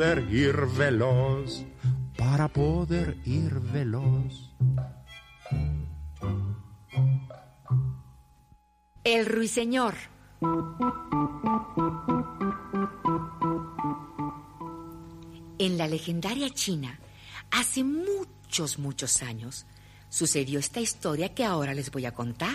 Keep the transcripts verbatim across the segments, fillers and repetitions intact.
poder ir veloz, para poder ir veloz. El ruiseñor. En la legendaria China, hace muchos, muchos años, sucedió esta historia que ahora les voy a contar.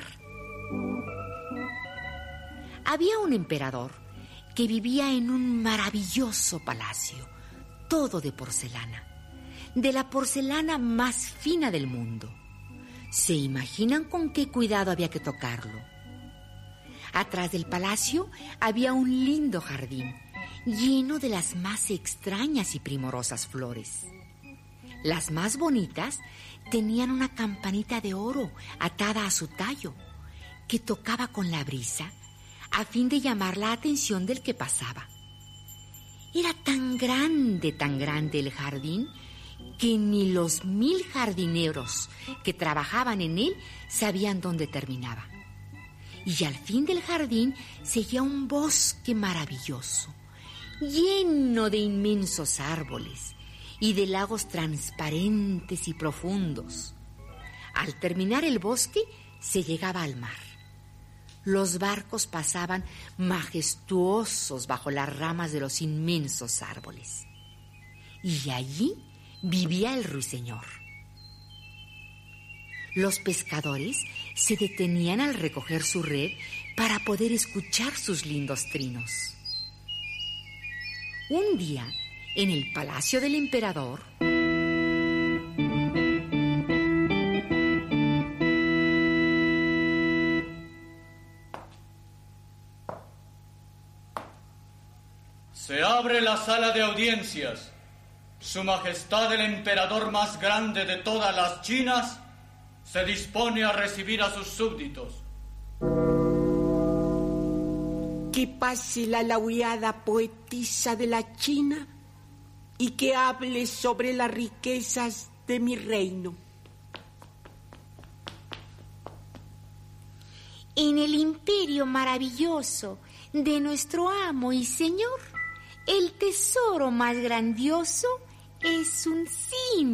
Había un emperador que vivía en un maravilloso palacio, todo de porcelana, de la porcelana más fina del mundo. ¿Se imaginan con qué cuidado había que tocarlo? Atrás del palacio había un lindo jardín, lleno de las más extrañas y primorosas flores. Las más bonitas tenían una campanita de oro atada a su tallo, que tocaba con la brisa a fin de llamar la atención del que pasaba. Era tan grande, tan grande el jardín, que ni los mil jardineros que trabajaban en él sabían dónde terminaba. Y al fin del jardín seguía un bosque maravilloso, lleno de inmensos árboles y de lagos transparentes y profundos. Al terminar el bosque, se llegaba al mar. Los barcos pasaban majestuosos bajo las ramas de los inmensos árboles. Y allí vivía el ruiseñor. Los pescadores se detenían al recoger su red para poder escuchar sus lindos trinos. Un día, en el palacio del emperador, se abre la sala de audiencias. Su Majestad el emperador más grande de todas las Chinas se dispone a recibir a sus súbditos. Que pase la laureada poetisa de la China y que hable sobre las riquezas de mi reino. En el imperio maravilloso de nuestro amo y señor, el tesoro más grandioso es un simio.